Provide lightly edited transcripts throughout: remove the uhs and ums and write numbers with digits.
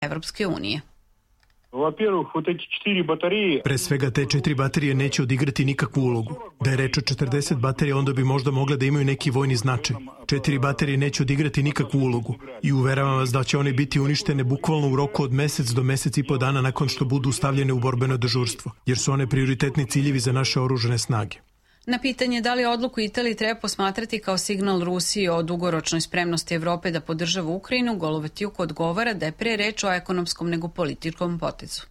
Evropske unije. Pre svega te 4 baterije neće odigrati nikakvu ulogu. Da je reč o 40 baterija, onda bi možda mogle da imaju neki vojni značaj. 4 baterije neće odigrati nikakvu ulogu i uveravam vas da će one biti uništene bukvalno u roku od mesec do mesec i po dana nakon što budu stavljene u borbeno dežurstvo, jer su one prioritetni ciljevi za naše oružane snage. Na pitanje da li odluku Italije treba posmatrati kao signal Rusiji o dugoročnoj spremnosti Evrope da podržava Ukrajinu, Golovatjuk odgovara da je pre reč o ekonomskom nego političkom potezu.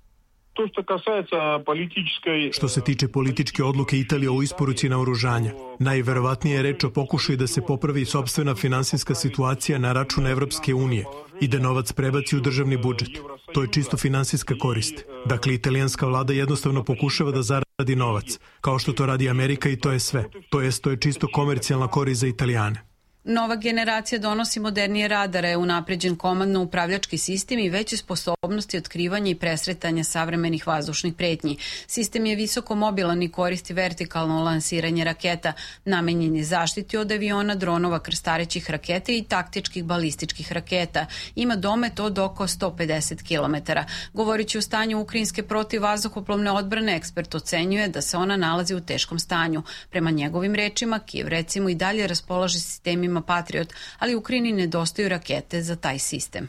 Što se tiče političke odluke Italije o isporuci naoružanja, najverovatnije je reč o pokušaju da se popravi sopstvena finansijska situacija na račun Evropske unije i da novac prebaci u državni budžet. To je čisto finansijska korist. Dakle, italijanska vlada jednostavno pokušava da zaradi novac, kao što to radi Amerika i to je sve. To je čisto komercijalna korist za Italijane. Nova generacija donosi modernije radare, unapređen komandno-upravljački sistem i veće sposobnosti otkrivanja i presretanja savremenih vazdušnih pretnji. Sistem je visoko mobilan i koristi vertikalno lansiranje raketa, namenjen je zaštiti od aviona, dronova, krstarećih raketa i taktičkih balističkih raketa. Ima domet od oko 150 km. Govorići o stanju ukrajinske protivvazduhoplovne odbrane, ekspert ocenjuje da se ona nalazi u teškom stanju. Prema njegovim rečima, Kijev recimo i dalje raspolaže sistemima Patriot, ali Ukrajini nedostaju rakete za taj sistem.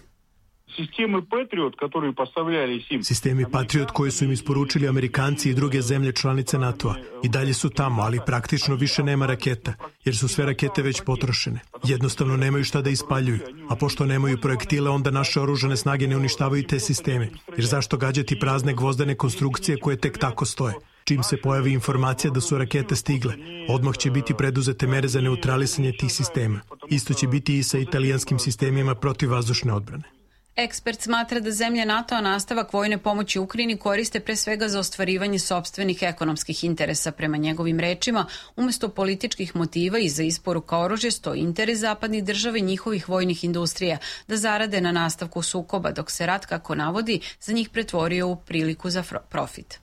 Sistemi Patriot koje su im isporučili Amerikanci i druge zemlje članice NATO-a i dalje su tamo, ali praktično više nema raketa, jer su sve rakete već potrošene. Jednostavno nemaju šta da ispaljuju, a pošto nemaju projektile, onda naše oružane snage ne uništavaju te sisteme, jer zašto gađati prazne gvozdene konstrukcije koje tek tako stoje? Čim se pojavi informacija da su rakete stigle, odmah će biti preduzete mere za neutralisanje tih sistema. Isto će biti i sa italijanskim sistemima protivvazdušne odbrane. Ekspert smatra da zemlje NATO-a nastavak vojne pomoći Ukrajini koriste pre svega za ostvarivanje sopstvenih ekonomskih interesa. Prema njegovim rečima, umesto političkih motiva i za isporuka oružja stoji interes zapadnih država i njihovih vojnih industrija da zarade na nastavku sukoba, dok se rat, kako navodi, za njih pretvorio u priliku za profit.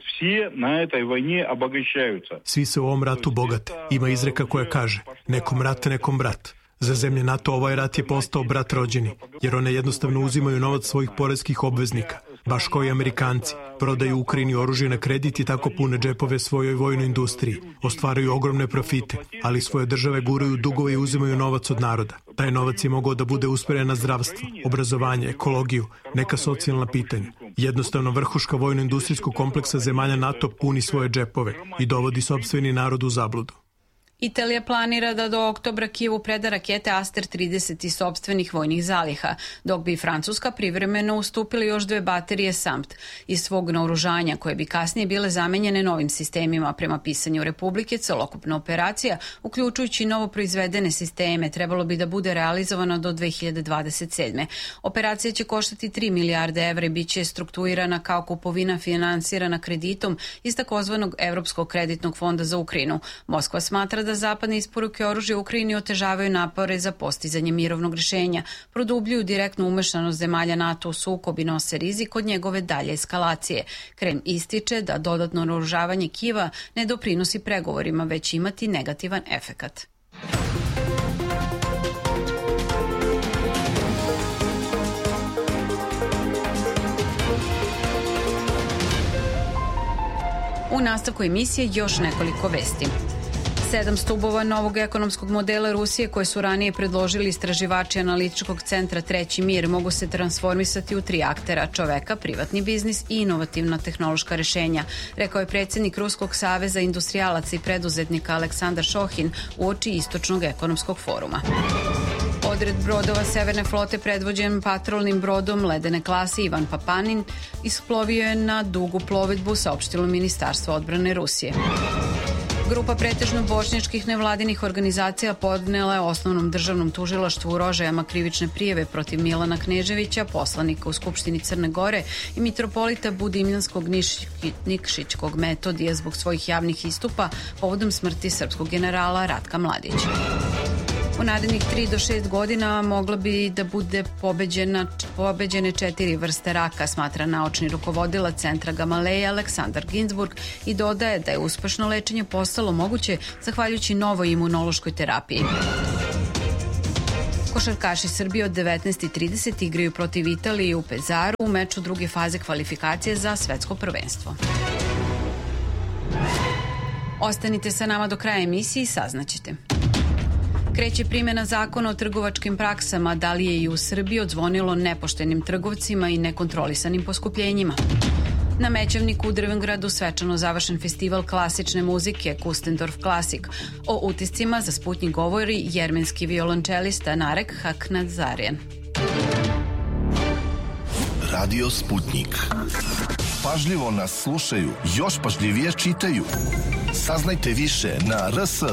Svi se u ovom ratu bogate. Ima izreka koja kaže, nekom rat, nekom brat. Za zemlje NATO ovaj rat je postao brat rođeni, jer one jednostavno uzimaju novac svojih poreskih obveznika, baš kao i Amerikanci. Prodaju Ukrajini oružje na kredit i tako pune džepove svojoj vojnoj industriji. Ostvaraju ogromne profite, ali svoje države guraju dugove i uzimaju novac od naroda. Taj novac je mogao da bude usmeren na zdravstvo, obrazovanje, ekologiju, neka socijalna pitanja. Jednostavno vrhuška vojno-industrijskog kompleksa zemalja NATO puni svoje džepove i dovodi sopstveni narod u zabludu. Italija planira da do oktobra Kijevu preda rakete Aster-30 iz sopstvenih vojnih zaliha, dok bi Francuska privremeno ustupila još 2 baterije SAMT iz svog naoružanja, koje bi kasnije bile zamenjene novim sistemima. Prema pisanju Republike, celokupna operacija, uključujući novo proizvedene sisteme, trebalo bi da bude realizovana do 2027. Operacija će koštati 3 milijarde evra i bit će strukturirana kao kupovina finansirana kreditom iz takozvanog Evropskog kreditnog fonda za Ukrajinu. Moskva smatra da zapadne isporuke oružja Ukrajini otežavaju napore za postizanje mirovnog rešenja, produbljuju direktnu umešanost zemalja NATO u sukob i nose rizik od njegove dalje eskalacije. Kreml ističe da dodatno naoružavanje Kijeva ne doprinosi pregovorima, već imati negativan efekat. U nastavku emisije još nekoliko vesti. 7 stubova novog ekonomskog modela Rusije koje su ranije predložili istraživači analitičkog centra Treći mir mogu se transformisati u 3 aktera: čoveka, privatni biznis i inovativna tehnološka rešenja, rekao je predsjednik Ruskog saveza industrijalaca i preduzetnika Aleksandar Šohin uoči Istočnog ekonomskog foruma. Odred brodova Severne flote predvođen patrolnim brodom ledene klase Ivan Papanin isplovio je na dugu plovidbu, saopštilo Ministarstvo odbrane Rusije. Grupa pretežno bošnjačkih nevladinih organizacija podnela je osnovnom državnom tužilaštvu u Rožajama krivične prijave protiv Milana Kneževića, poslanika u Skupštini Crne Gore, i mitropolita Budimljanskog Nikšićkog Metodija zbog svojih javnih istupa povodom smrti srpskog generala Ratka Mladića. U narednih 3 do 6 godina mogla bi da bude pobeđene 4 vrste raka, smatra naučni rukovodilac centra Gamaleja Aleksandar Ginzburg, i dodaje da je uspešno lečenje postalo moguće zahvaljujući novoj imunološkoj terapiji. Košarkaši Srbije od 19:30 igraju protiv Italije u Pezaru u meču druge faze kvalifikacije za svetsko prvenstvo. Ostanite sa nama do kraja emisije i saznaćete. Kreće primjena zakona o trgovačkim praksama, da li je i u Srbiji odzvonilo nepoštenim trgovcima i nekontrolisanim poskupljenjima. Na Mećavniku u Drvengradu svečano završen festival klasične muzike Kustendorf Klasik. O utiscima za Sputnjik govori jermenski violončelista Narek Haknadzarian. Radio Sputnjik. Pažljivo nas slušaju, još pažljivije čitaju. Saznajte više na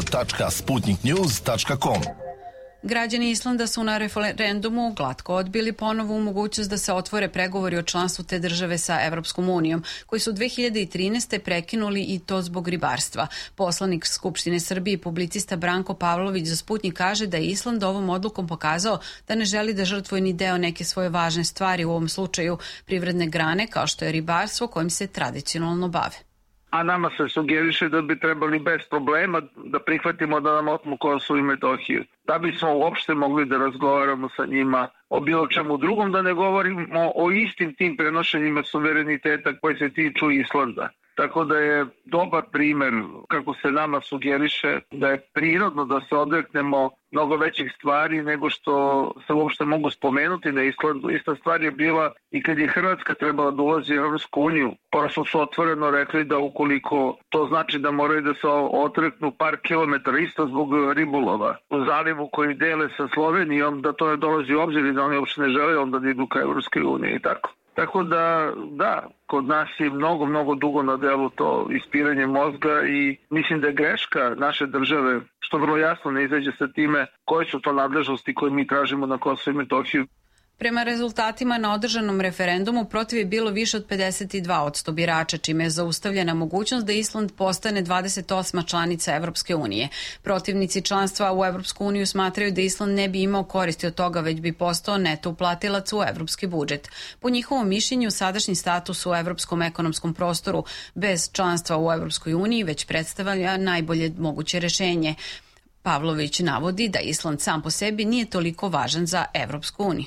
rs.sputniknews.com. Građani Islanda su na referendumu glatko odbili ponovu mogućnost da se otvore pregovori o članstvu te države sa Evropskom unijom, koji su 2013. prekinuli i to zbog ribarstva. Poslanik Skupštine Srbije i publicista Branko Pavlović za Sputnjik kaže da je Island ovom odlukom pokazao da ne želi da žrtvuje ni deo neke svoje važne stvari, u ovom slučaju privredne grane kao što je ribarstvo kojim se tradicionalno bave. A nama se sugeriše da bi trebali bez problema da prihvatimo da nam otmu Kosovo i Metohiju. Da bismo uopšte mogli da razgovaramo sa njima o bilo čemu drugom, da ne govorimo o istim tim prenošenjima suvereniteta koji se tiču Islanda. Tako da je dobar primer kako se nama sugeriše da je prirodno da se odreknemo mnogo većih stvari nego što se uopšte mogu spomenuti na Islandu. Ista stvar je bila i kad je Hrvatska trebala da ulazi u Evropsku uniju. Prosto su otvoreno rekli da ukoliko to znači da moraju da se odreknu par kilometara isto zbog ribolova u zalivu koji dele sa Slovenijom, da to ne dolazi u obzir i da oni uopšte ne žele onda da idu ka Evropskoj uniji i tako. Tako da, kod nas je mnogo dugo na delu to ispiranje mozga i mislim da je greška naše države što vrlo jasno ne izađe sa time koje su to nadležnosti koje mi tražimo na Kosovo i Metohiju. Prema rezultatima na održanom referendumu protiv je bilo više od 52% birača, čime je zaustavljena mogućnost da Island postane 28. članica Evropske unije. Protivnici članstva u Evropsku uniju smatraju da Island ne bi imao koristi od toga, već bi postao neto uplatilac u evropski budžet. Po njihovom mišljenju, sadašnji status u evropskom ekonomskom prostoru bez članstva u Evropskoj uniji već predstavlja najbolje moguće rešenje. Pavlović navodi da Island sam po sebi nije toliko važan za Evropsku uniju.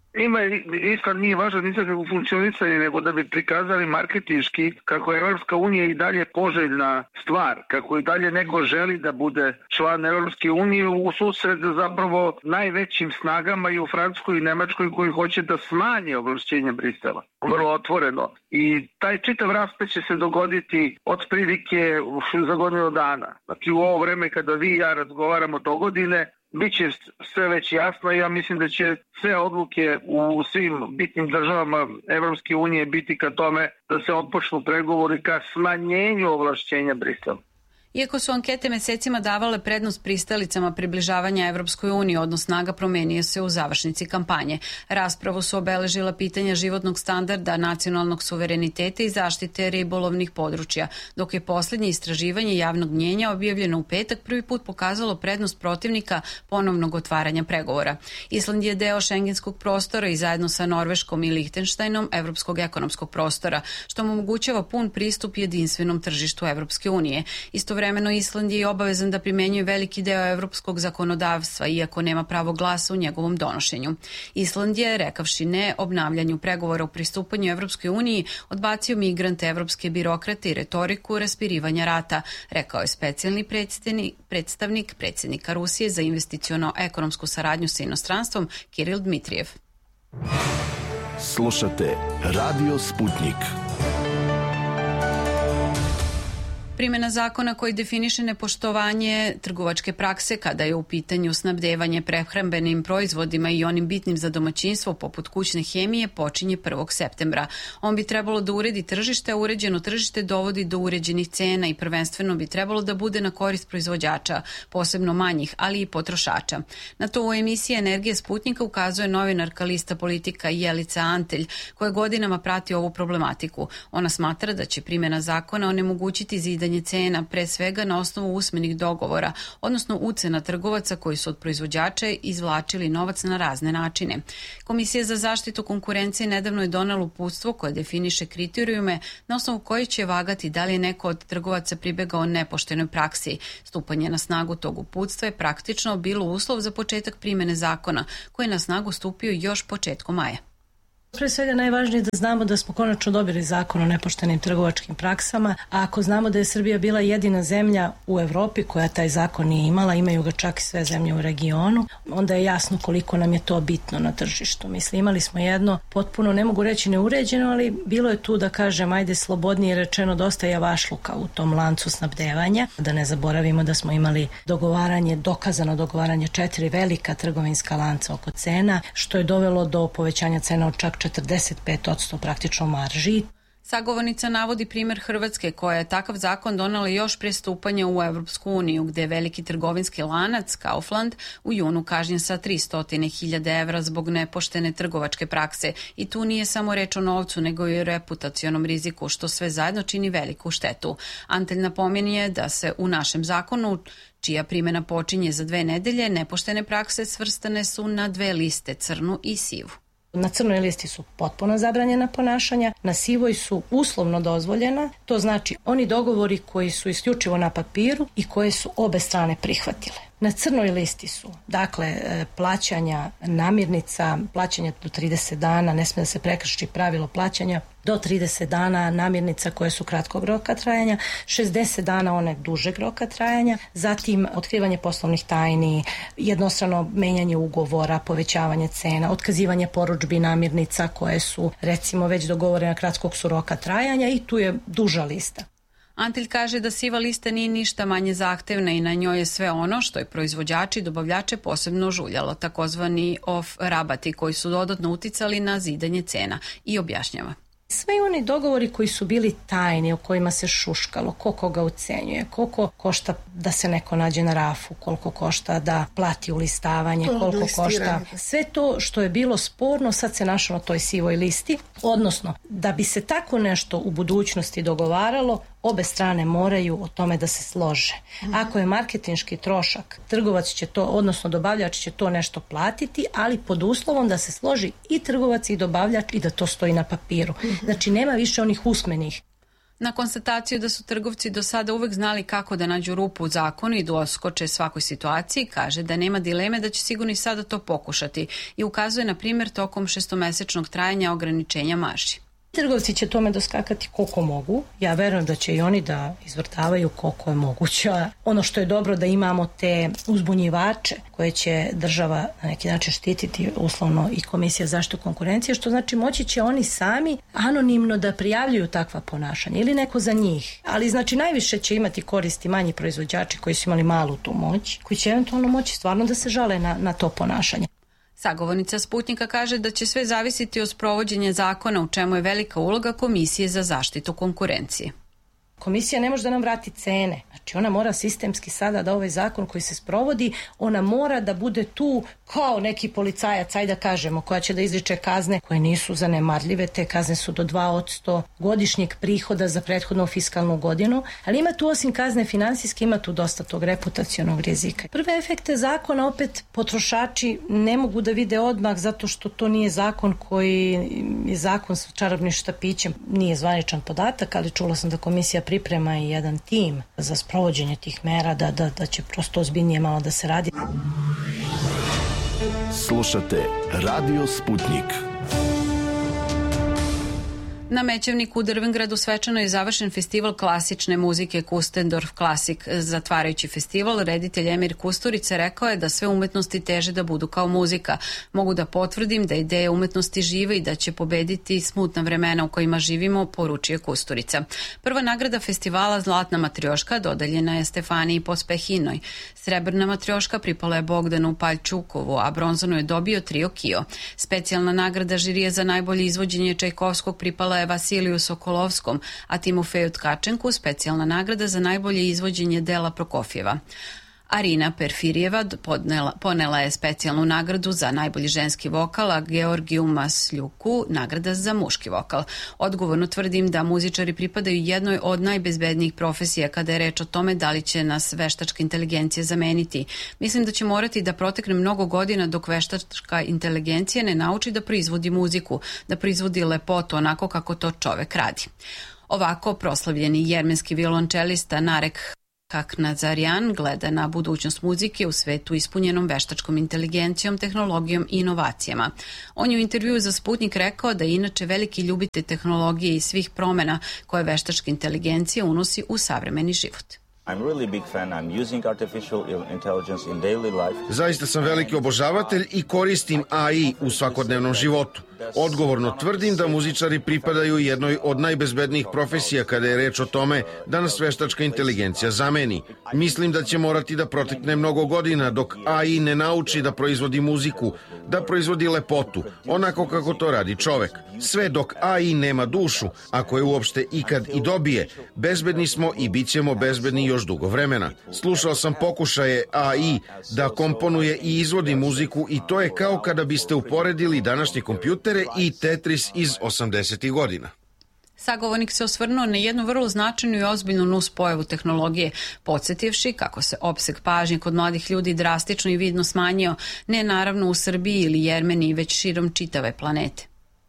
Island nije važan ni za kako funkcionisanje, nego da bi prikazali marketinški kako je Evropska unija i dalje poželjna stvar, kako i dalje neko želi da bude član Evropske unije u susret zapravo najvećim snagama i u Francuskoj i Nemačkoj koji hoće da smanje ovlašćenja Brisela. Vrlo otvoreno. I taj čitav rasplet će se dogoditi otprilike za godinu dana. Znači u ovo vreme kada vi i ja razgovaramo dogodine, biće sve već jasno i ja mislim da će sve odluke u svim bitnim državama Evropske unije biti ka tome da se otpočnu pregovori ka smanjenju ovlašćenja Brisela. Iako su ankete mesecima davale prednost pristalicama približavanja Evropskoj uniji, odnos snaga promenio se u završnici kampanje. Raspravu su obeležila pitanja životnog standarda, nacionalnog suvereniteta i zaštite ribolovnih područja, dok je poslednje istraživanje javnog mnjenja objavljeno u petak prvi put pokazalo prednost protivnika ponovnog otvaranja pregovora. Island je deo šengenskog prostora i zajedno sa Norveškom i Lihtenštajnom evropskog ekonomskog prostora, što mu omogućava pun pristup jedinstvenom tržištu Evropske unije. Istovremeno Island je i obavezan da primenjuje veliki deo evropskog zakonodavstva, iako nema pravo glasa u njegovom donošenju. Island je, rekavši ne obnavljanju pregovora o pristupanju Evropskoj uniji, odbacio migrante, evropske birokrate i retoriku raspirivanja rata, rekao je specijalni predstavnik predsjednika Rusije za investiciono-ekonomsku saradnju sa inostranstvom Kiril Dmitrijev. Slušate Radio Sputnjik. Primjena zakona koji definiše nepoštovanje trgovačke prakse kada je u pitanju snabdevanje prehrambenim proizvodima i onim bitnim za domaćinstvo poput kućne hemije počinje 1. septembra. On bi trebalo da uredi tržište, a uređeno tržište dovodi do uređenih cena i prvenstveno bi trebalo da bude na korist proizvođača, posebno manjih, ali i potrošača. Na to u emisiji Energije Sputnjika ukazuje novinarka lista Politika Jelica Antelj, koja godinama prati ovu problematiku. Ona smatra da će primjena zakona onemogućiti zidanje zidanje cena, pre svega na osnovu usmenih dogovora, odnosno ucena trgovaca koji su od proizvođača izvlačili novac na razne načine. Komisija za zaštitu konkurencije nedavno je donela uputstvo koje definiše kriterijume na osnovu koji će vagati da li je neko od trgovaca pribegao nepoštenoj praksi. Stupanje na snagu tog uputstva je praktično bilo uslov za početak primene zakona, koji je na snagu stupio još početkom maja. Pre svega najvažnije je da znamo da smo konačno dobili zakon o nepoštenim trgovačkim praksama, a ako znamo da je Srbija bila jedina zemlja u Evropi koja taj zakon nije imala, imaju ga čak i sve zemlje u regionu, onda je jasno koliko nam je to bitno na tržištu. Mislim, imali smo jedno potpuno, ne mogu reći neuređeno, ali bilo je tu, da kažem, ajde slobodnije rečeno, dosta javašluka u tom lancu snabdevanja. Da ne zaboravimo da smo imali dokazano dogovaranje 4 velika trgovinska lanca oko cena, što je dovelo do povećanja cena od čak 45% praktično marži. Sagovornica navodi primjer Hrvatske koja je takav zakon donela još prije stupanja u Evropsku uniju, gde je veliki trgovinski lanac Kaufland u junu kažnjen sa 300.000 evra zbog nepoštene trgovačke prakse. I tu nije samo reč o novcu, nego i o reputacionom riziku, što sve zajedno čini veliku štetu. Antelj napominje da se u našem zakonu, čija primjena počinje za 2 nedelje, nepoštene prakse svrstane su na 2 liste, crnu i sivu. Na crnoj listi su potpuno zabranjena ponašanja, na sivoj su uslovno dozvoljena, to znači oni dogovori koji su isključivo na papiru i koje su obe strane prihvatile. Na crnoj listi su, dakle, plaćanja namirnica, plaćanja do 30 dana, ne smije da se prekrši pravilo plaćanja, do 30 dana namirnica koje su kratkog roka trajanja, 60 dana one dužeg roka trajanja, zatim otkrivanje poslovnih tajni, jednostrano menjanje ugovora, povećavanje cena, otkazivanje porudžbi namirnica koje su recimo već dogovorene kratkog su roka trajanja i tu je duža lista. Antilj kaže da siva lista nije ništa manje zahtevna i na njoj je sve ono što je proizvođači i dobavljače posebno žuljalo, takozvani off rabati koji su dodatno uticali na zidanje cena, i objašnjava. Sve oni dogovori koji su bili tajni, o kojima se šuškalo, ko koga ucenjuje, koliko košta da se neko nađe na rafu, koliko košta da plati ulistavanje, koliko košta. Sve to što je bilo sporno sad se našlo na toj sivoj listi, odnosno da bi se tako nešto u budućnosti dogovaralo, obe strane moraju o tome da se slože. Ako je marketinški trošak, trgovac će to, odnosno dobavljač će to nešto platiti, ali pod uslovom da se složi i trgovac i dobavljač i da to stoji na papiru. Znači nema više onih usmenih. Na konstataciju da su trgovci do sada uvek znali kako da nađu rupu u zakonu i da oskoče svakoj situaciji, kaže da nema dileme da će sigurno i sada to pokušati i ukazuje na primjer tokom 6-mesečnog trajanja ograničenja marži. Trgovci će tome doskakati koliko mogu. Ja verujem da će i oni da izvrtavaju koliko je moguće. Ono što je dobro da imamo te uzbunjivače koje će država na neki način štititi, uslovno i Komisija za zaštitu konkurencije, što znači moći će oni sami anonimno da prijavljuju takva ponašanja ili neko za njih. Ali znači najviše će imati koristi manji proizvođači koji su imali malu tu moć, koji će eventualno moći stvarno da se žale na to ponašanje. Sagovornica Sputnika kaže da će sve zavisiti od sprovođenja zakona, u čemu je velika uloga Komisije za zaštitu konkurencije. Komisija ne može da nam vrati cene. Znači ona mora sistemski sada da ovaj zakon koji se sprovodi, ona mora da bude tu kao neki policajac, ajde da kažemo, koja će da izriče kazne koje nisu zanemarljive. Te kazne su do 2% godišnjeg prihoda za prethodnu fiskalnu godinu. Ali ima tu osim kazne finansijske, ima tu dosta tog reputacionog rizika. Prve efekte zakona opet potrošači ne mogu da vide odmah zato što to nije zakon koji je zakon sa čarobnim štapićem. Nije zvaničan podatak, ali čula sam da komisija priprema i jedan tim za sprovođenje tih mera, da će prosto ozbiljnije malo da se radi. Slušate Radio Sputnik. Na Mećevniku u Drvengradu svečano je završen festival klasične muzike Kustendorf Klasik. Zatvarajući festival, reditelj Emir Kusturica rekao je da sve umetnosti teže da budu kao muzika. Mogu da potvrdim da ideja umetnosti žive i da će pobediti smutna vremena u kojima živimo, poručio Kusturica. Prva nagrada festivala Zlatna matrioška dodeljena je Stefaniji Pospehinoj. Srebrna matrioška pripala je Bogdanu Paljčukovu, a bronzanu je dobio trio Kio. Specijalna nagrada žirije za najbolje izvođenje Čajkovskog pripala je Vasiliju Sokolovskom, a Timofeju Tkačenku specijalna nagrada za najbolje izvođenje dela Prokofjeva. Arina Perfirijeva ponela je specijalnu nagradu za najbolji ženski vokal, a Georgiju Masljuku nagrada za muški vokal. Odgovorno tvrdim da muzičari pripadaju jednoj od najbezbednijih profesija kada je reč o tome da li će nas veštačka inteligencija zameniti. Mislim da će morati da protekne mnogo godina dok veštačka inteligencija ne nauči da proizvodi muziku, da proizvodi lepotu onako kako to čovek radi. Ovako proslavljeni jermenski violončelista Narek Haknazarian gleda na budućnost muzike u svetu ispunjenom veštačkom inteligencijom, tehnologijom i inovacijama. On je u intervjuu za Sputnik rekao da je inače veliki ljubitelj tehnologije i svih promena koje veštačka inteligencija unosi u savremeni život. Zaista sam veliki obožavatelj i koristim AI u svakodnevnom životu. Odgovorno tvrdim da muzičari pripadaju jednoj od najbezbednijih profesija kada je reč o tome da nas veštačka inteligencija zameni. Mislim da će morati da protekne mnogo godina dok AI ne nauči da proizvodi muziku, da proizvodi lepotu, onako kako to radi čovek. Sve dok AI nema dušu, ako je uopšte ikad i dobije, bezbedni smo i bit ćemo bezbedni još dugo vremena. Slušao sam pokušaje AI da komponuje i izvodi muziku i to je kao kada biste uporedili današnje kompjutere i Tetris iz 80. godina. Sagovornik se osvrnuo na jednu vrlo značajnu i ozbiljnu nuspojavu tehnologije, podsjetivši kako se opseg pažnje kod mladih ljudi drastično i vidno smanjio, ne naravno u Srbiji ili Jermeniji, već širom čitave planete.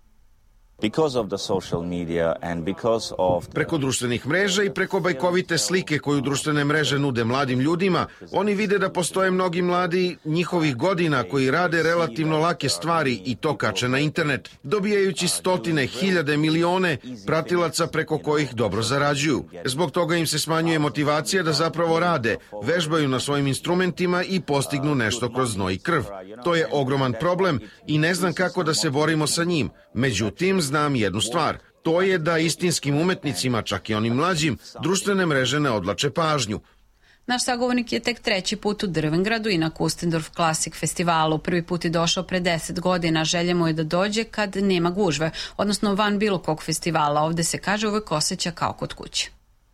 Preko društvenih mreža i preko bajkovite slike koju društvene mreže nude mladim ljudima, oni vide da postoje mnogi mladi njihovih godina koji rade relativno lake stvari i to kače na internet, dobijajući stotine, hiljade, milione pratilaca preko kojih dobro zarađuju. Zbog toga im se smanjuje motivacija da zapravo rade, vežbaju na svojim instrumentima i postignu nešto kroz znoj i krv. To je ogroman problem i ne znam kako da se borimo sa njim. Međutim, znam jednu stvar. To je da istinskim umetnicima, čak i onim mlađim, društvene mreže ne odlače pažnju. Naš sagovornik je tek treći put u Drvengradu i na Kustendorf Classic festivalu. Prvi put je došao pre 10 godina. Želja mu je da dođe kad nema gužve, odnosno van bilo kog festivala. Ovde se kaže uvek osjeća kao kod kuće.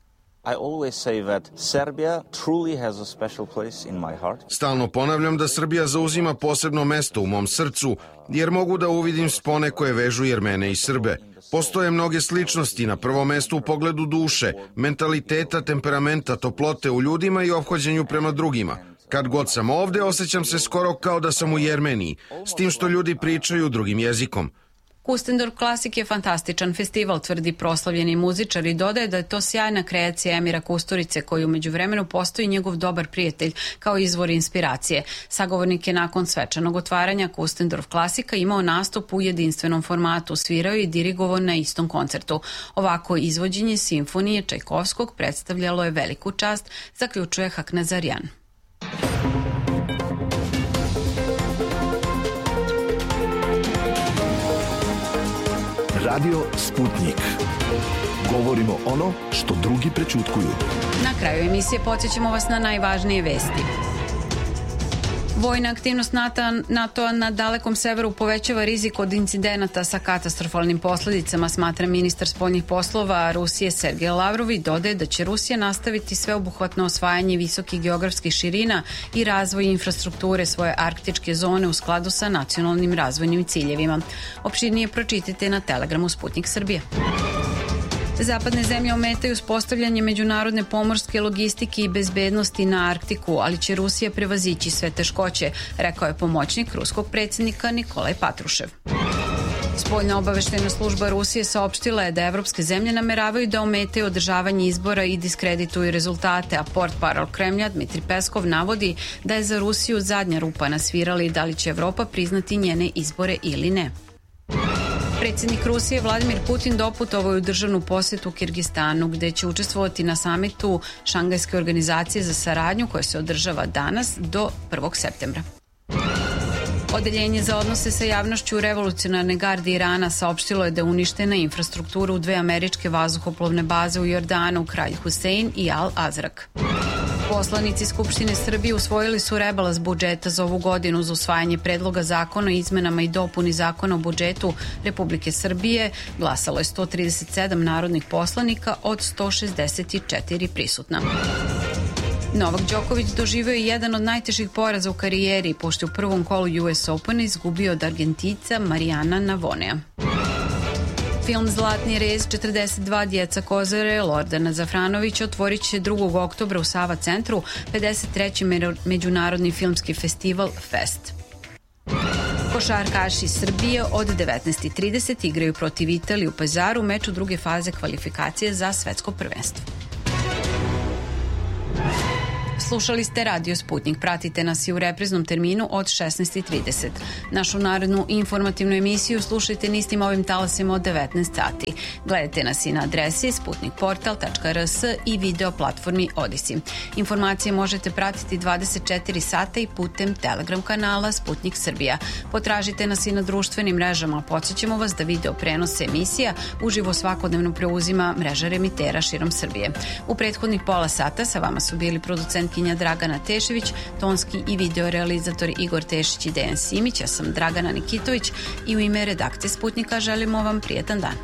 Stalno ponavljam da Srbija zauzima posebno mesto u mom srcu, jer mogu da uvidim spone koje vežu Jermene i Srbe. Postoje mnoge sličnosti na prvom mestu u pogledu duše, mentaliteta, temperamenta, toplote u ljudima i ophođenju prema drugima. Kad god sam ovde, osjećam se skoro kao da sam u Jermeniji, s tim što ljudi pričaju drugim jezikom. Kustendorf Classic je fantastičan festival, tvrdi proslavljeni muzičar i dodaje da je to sjajna kreacija Emira Kusturice, koji u međuvremenu postoji njegov dobar prijatelj kao izvor inspiracije. Sagovornik je nakon svečanog otvaranja Kustendorf Classica imao nastup u jedinstvenom formatu, svirao i dirigovao na istom koncertu. Ovako izvođenje simfonije Čajkovskog predstavljalo je veliku čast, zaključuje Haknazarian. Radio Sputnik. Govorimo ono što drugi prećutkuju. Na kraju emisije podsjećamo vas na najvažnije vesti. Vojna aktivnost NATO-a na dalekom severu povećava rizik od incidenata sa katastrofalnim posledicama, smatra ministar spoljnih poslova Rusije Sergej Lavrov i dodaje da će Rusija nastaviti sveobuhvatno osvajanje visokih geografskih širina i razvoj infrastrukture svoje arktičke zone u skladu sa nacionalnim razvojnim ciljevima. Opširnije pročitajte na Telegramu Sputnik Srbije. Zapadne zemlje ometaju uspostavljanje međunarodne pomorske logistike i bezbednosti na Arktiku, ali će Rusija prevazići sve teškoće, rekao je pomoćnik ruskog predsjednika Nikolaj Patrušev. Spoljna obaveštajna služba Rusije saopštila je da evropske zemlje nameravaju da ometaju održavanje izbora i diskredituju rezultate, a portparol Kremlja Dmitri Peskov navodi da je za Rusiju zadnja rupa na svirali da li će Evropa priznati njene izbore ili ne. Predsjednik Rusije Vladimir Putin doputovao je u državnu posetu u Kirgistanu, gde će učestvovati na samitu Šangajske organizacije za saradnju koja se održava danas do 1. septembra. Odeljenje za odnose sa javnošću Revolucionarne garde Irana saopštilo je da je uništena infrastruktura u 2 američke vazduhoplovne baze u Jordanu, Kralj Husein i Al Azrak. Poslanici Skupštine Srbije usvojili su rebalans budžeta za ovu godinu za usvajanje predloga zakona o izmenama i dopuni zakona o budžetu Republike Srbije. Glasalo je 137 narodnih poslanika od 164 prisutna. Novak Đoković doživio je jedan od najtežih poraza u karijeri, pošto je u prvom kolu US Opena izgubio od Argentica Marijana Navonea. Film Zlatni rez 42 djeca Kozare Lordana Zafranovića otvorit će 2. oktobra u Sava centru 53. Međunarodni filmski festival Fest. Košarkaši Srbije od 19:30 igraju protiv Italije u Pazaru, meču druge faze kvalifikacije za svetsko prvenstvo. Slušali ste Radio Sputnik. Pratite nas i u repriznom terminu od 16:30. Našu narednu informativnu emisiju slušajte na istim ovim talasima od 19 sati. Gledajte nas i na adresi sputnikportal.rs i video platformi Odisi. Informacije možete pratiti 24 sata i putem Telegram kanala Sputnik Srbija. Potražite nas i na društvenim mrežama. Podsjećamo vas da video prenose emisija uživo svakodnevno preuzima mreža remitera širom Srbije. U prethodnih pola sata sa vama su bili producent Dragana Tešević, tonski i video realizator Igor Tešić i Dejan Simić. Ja sam Dragana Nikitović i u ime redakcije Sputnika želimo vam prijetan dan.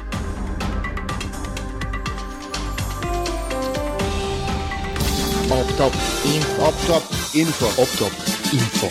Optop info.